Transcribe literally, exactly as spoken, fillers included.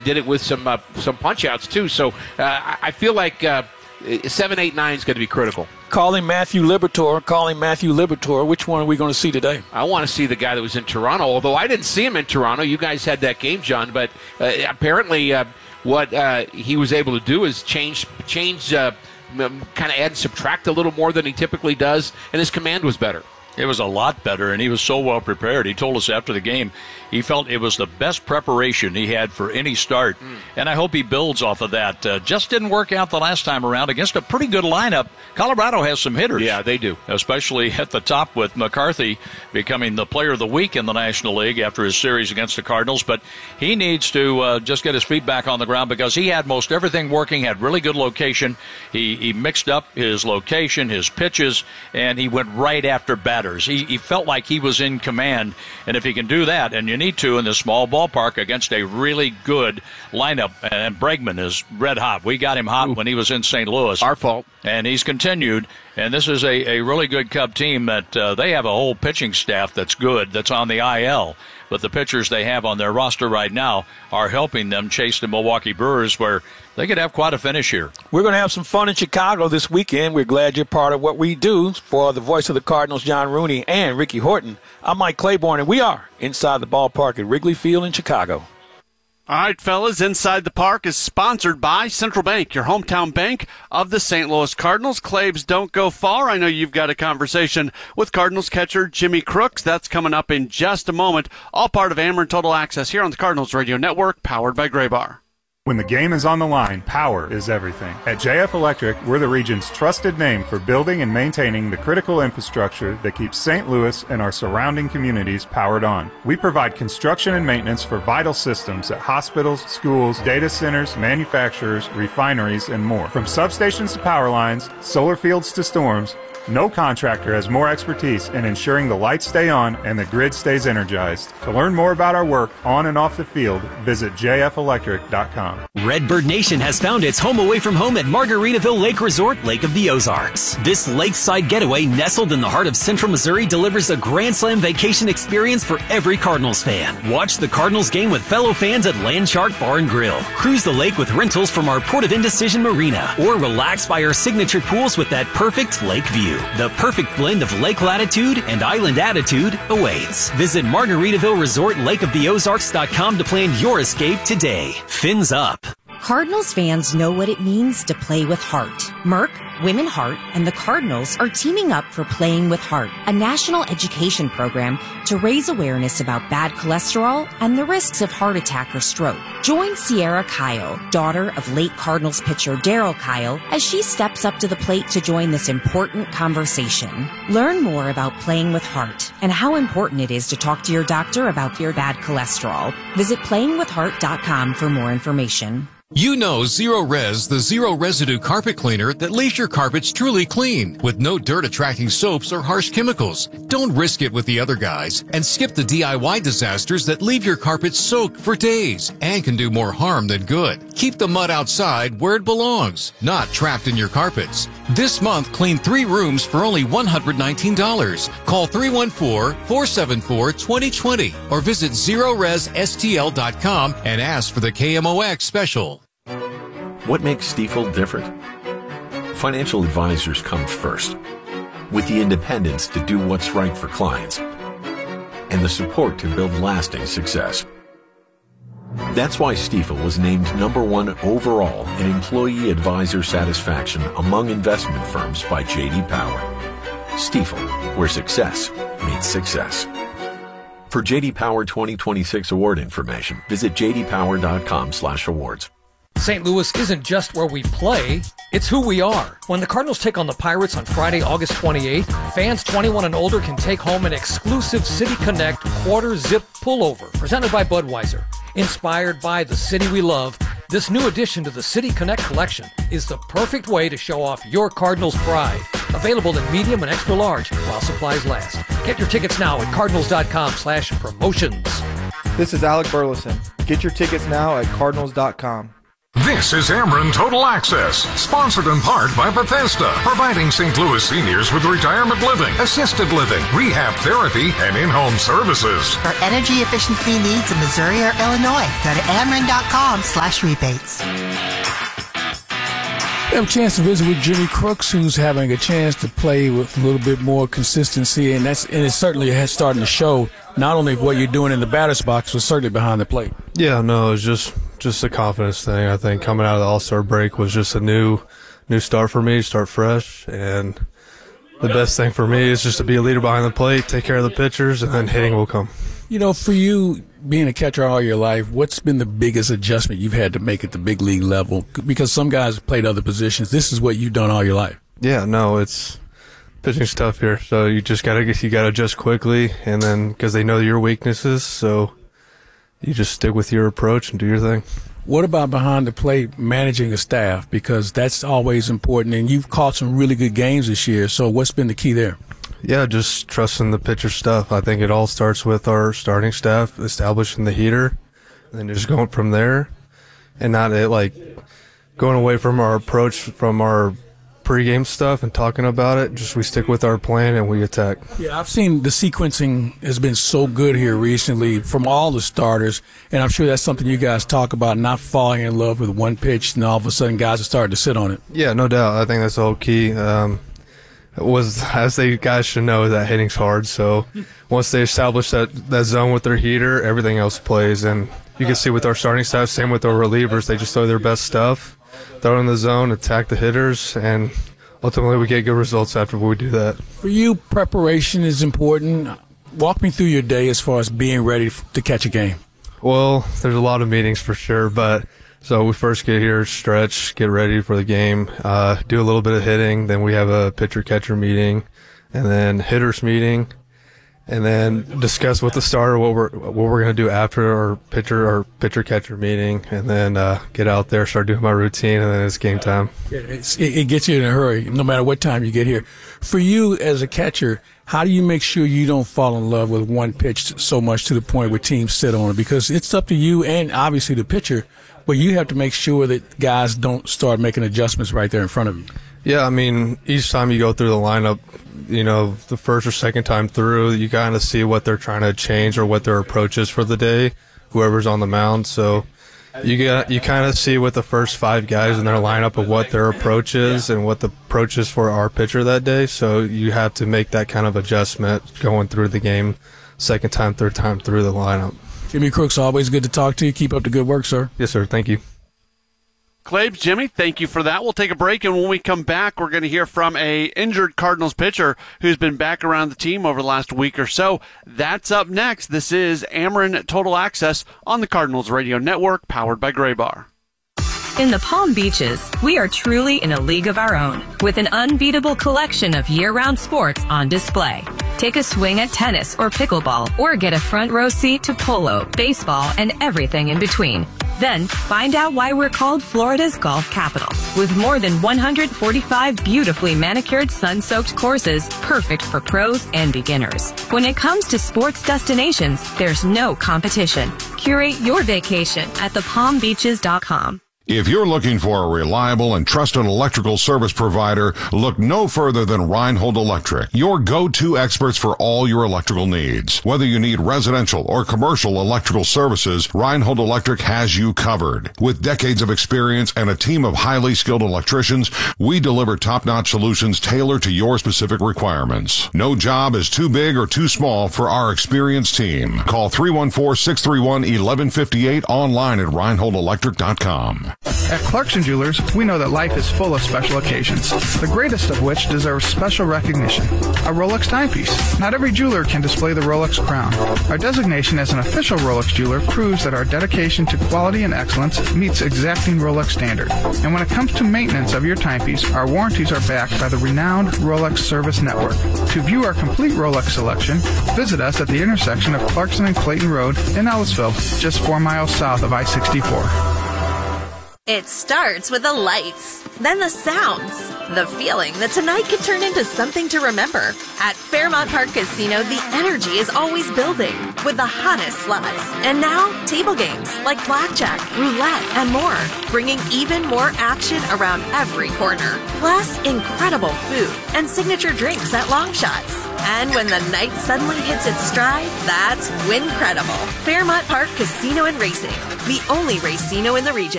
did it with some uh, some punch-outs, too. So uh, I feel like uh, seven eight nine is going to be critical. Calling Matthew Liberatore, calling Matthew Liberatore. Which one are we going to see today? I want to see the guy that was in Toronto, although I didn't see him in Toronto. You guys had that game, John, but uh, apparently uh, what uh, he was able to do is change, change uh, kind of add and subtract a little more than he typically does, and his command was better. It was a lot better, and he was so well prepared. He told us after the game he felt it was the best preparation he had for any start, mm. and I hope he builds off of that. Uh, just didn't work out the last time around against a pretty good lineup. Colorado has some hitters. Yeah, they do. Especially at the top with McCarthy becoming the player of the week in the National League after his series against the Cardinals, but he needs to uh, just get his feet back on the ground because he had most everything working, had really good location. He, he mixed up his location, his pitches, and he went right after batters. He, he felt like he was in command, and if he can do that, and you need to in this small ballpark against a really good lineup, and Bregman is red hot. We got him hot Ooh. when he was in Saint Louis. Our fault. And he's continued, and this is a, a really good Cub team that uh, they have a whole pitching staff that's good, that's on the I L, but the pitchers they have on their roster right now are helping them chase the Milwaukee Brewers, where they could have quite a finish here. We're going to have some fun in Chicago this weekend. We're glad you're part of what we do. For the voice of the Cardinals, John Rooney, and Ricky Horton, I'm Mike Claiborne, and we are inside the ballpark at Wrigley Field in Chicago. All right, fellas, Inside the Park is sponsored by Central Bank, your hometown bank of the Saint Louis Cardinals. Claves, don't go far. I know you've got a conversation with Cardinals catcher Jimmy Crooks. That's coming up in just a moment. All part of Ameren Total Access here on the Cardinals Radio Network, powered by Graybar. When the game is on the line, power is everything. At J F Electric, we're the region's trusted name for building and maintaining the critical infrastructure that keeps Saint Louis and our surrounding communities powered on. We provide construction and maintenance for vital systems at hospitals, schools, data centers, manufacturers, refineries, and more. From substations to power lines, solar fields to storms, no contractor has more expertise in ensuring the lights stay on and the grid stays energized. To learn more about our work on and off the field, visit j f electric dot com. Redbird Nation has found its home away from home at Margaritaville Lake Resort, Lake of the Ozarks. This lakeside getaway nestled in the heart of Central Missouri delivers a Grand Slam vacation experience for every Cardinals fan. Watch the Cardinals game with fellow fans at Landshark Bar and Grill. Cruise the lake with rentals from our Port of Indecision Marina, or relax by our signature pools with that perfect lake view. The perfect blend of lake latitude and island attitude awaits. Visit Margaritaville Resort Lake of the Ozarks dot com to plan your escape today. Fins up. Cardinals fans know what it means to play with heart. Merck, Women Heart, and the Cardinals are teaming up for Playing with Heart, a national education program to raise awareness about bad cholesterol and the risks of heart attack or stroke. Join Sierra Kyle, daughter of late Cardinals pitcher Darryl Kyle, as she steps up to the plate to join this important conversation. Learn more about Playing with Heart and how important it is to talk to your doctor about your bad cholesterol. Visit playing with heart dot com for more information. You know Zero Res, the zero residue carpet cleaner that leaves your carpets truly clean with no dirt attracting soaps or harsh chemicals. Don't risk it with the other guys and skip the D I Y disasters that leave your carpets soaked for days and can do more harm than good. Keep the mud outside where it belongs, not trapped in your carpets. This month, clean three rooms for only one hundred nineteen dollars. Call three one four, four seven four, two zero two zero or visit zero res s t l dot com and ask for the K M O X special. What makes Stifel different? Financial advisors come first, with the independence to do what's right for clients and the support to build lasting success. That's why Stifel was named number one overall in employee advisor satisfaction among investment firms by J D Power. Stifel, where success meets success. For J D Power twenty twenty-six award information, visit j d power dot com slash awards. Saint Louis isn't just where we play, it's who we are. When the Cardinals take on the Pirates on Friday, August twenty-eighth, fans twenty-one and older can take home an exclusive City Connect quarter zip pullover presented by Budweiser. Inspired by the city we love, this new addition to the City Connect collection is the perfect way to show off your Cardinals pride. Available in medium and extra large while supplies last. Get your tickets now at cardinals dot com slash promotions. This is Alec Burleson. Get your tickets now at cardinals dot com. This is Ameren Total Access, sponsored in part by Bethesda, providing Saint Louis seniors with retirement living, assisted living, rehab therapy, and in-home services. For energy efficiency needs in Missouri or Illinois, go to Ameren.com slash rebates. We have a chance to visit with Jimmy Crooks, who's having a chance to play with a little bit more consistency, and that's and it certainly has starting to show not only what you're doing in the batter's box, but certainly behind the plate. Yeah, no, it's just just a confidence thing. I think coming out of the All-Star break was just a new new start for me, start fresh, and the best thing for me is just to be a leader behind the plate, take care of the pitchers, and then hitting will come. You know, for you, being a catcher all your life, what's been the biggest adjustment you've had to make at the big league level? Because some guys have played other positions. This is what you've done all your life. Yeah, no, it's pitching's tough here, so you just gotta you gotta adjust quickly, and then because they know your weaknesses, so you just stick with your approach and do your thing. What about behind the plate, managing a staff? Because that's always important, and you've caught some really good games this year. So what's been the key there? Yeah, just trusting the pitcher stuff. I think it all starts with our starting staff establishing the heater, and then just going from there, and not it like going away from our approach from our pregame stuff and talking about it. Just we stick with our plan and we attack. Yeah, I've seen the sequencing has been so good here recently from all the starters, and I'm sure that's something you guys talk about, not falling in love with one pitch and all of a sudden guys are starting to sit on it. Yeah, no doubt. I think that's the whole key. Um, was as they guys should know that hitting's hard. So once they establish that, that zone with their heater, everything else plays. And you can see with our starting staff, same with our relievers, they just throw their best stuff, throw it in the zone, attack the hitters, and ultimately we get good results after we do that. For you, preparation is important. Walk me through your day as far as being ready to catch a game. Well, there's a lot of meetings for sure, but so we first get here, stretch, get ready for the game, uh, do a little bit of hitting, then we have a pitcher-catcher meeting, and then hitters meeting, and then discuss with the starter what we're what we're going to do after our pitcher our pitcher catcher meeting, and then uh, get out there, start doing my routine, and then it's game time. Yeah, it's, it, it gets you in a hurry, no matter what time you get here. For you as a catcher, how do you make sure you don't fall in love with one pitch so much to the point where teams sit on it? Because it's up to you and obviously the pitcher, but you have to make sure that guys don't start making adjustments right there in front of you. Yeah, I mean, each time you go through the lineup, you know, the first or second time through, you kind of see what they're trying to change or what their approach is for the day, whoever's on the mound. So you get you kind of see with the first five guys in their lineup of what their approach is and what the approach is for our pitcher that day. So you have to make that kind of adjustment going through the game, second time, third time through the lineup. Jimmy Crooks, always good to talk to you. Keep up the good work, sir. Yes, sir. Thank you. Claibs, Jimmy, thank you for that. We'll take a break, and when we come back, we're going to hear from a injured Cardinals pitcher who's been back around the team over the last week or so. That's up next. This is Ameren Total Access on the Cardinals Radio Network, powered by Gray Bar. In the Palm Beaches, we are truly in a league of our own, with an unbeatable collection of year-round sports on display. Take a swing at tennis or pickleball, or get a front row seat to polo, baseball, and everything in between. Then, find out why we're called Florida's golf capital. With more than one hundred forty-five beautifully manicured, sun-soaked courses, perfect for pros and beginners. When it comes to sports destinations, there's no competition. Curate your vacation at the palm beaches dot com. If you're looking for a reliable and trusted electrical service provider, look no further than Reinhold Electric, your go-to experts for all your electrical needs. Whether you need residential or commercial electrical services, Reinhold Electric has you covered. With decades of experience and a team of highly skilled electricians, we deliver top-notch solutions tailored to your specific requirements. No job is too big or too small for our experienced team. Call three one four, six three one, one one five eight online at reinhold electric dot com. At Clarkson Jewelers, we know that life is full of special occasions, the greatest of which deserves special recognition. A Rolex timepiece. Not every jeweler can display the Rolex crown. Our designation as an official Rolex jeweler proves that our dedication to quality and excellence meets exacting Rolex standard. And when it comes to maintenance of your timepiece, our warranties are backed by the renowned Rolex Service Network. To view our complete Rolex selection, visit us at the intersection of Clarkson and Clayton Road in Ellisville, just four miles south of I sixty-four. It starts with the lights, then the sounds, the feeling that tonight could turn into something to remember. At Fairmont Park Casino, the energy is always building with the hottest slots. And now, table games like blackjack, roulette, and more, bringing even more action around every corner. Plus, incredible food and signature drinks at Long Shots. And when the night suddenly hits its stride, that's Wincredible. Fairmont Park Casino and Racing, the only racino in the region.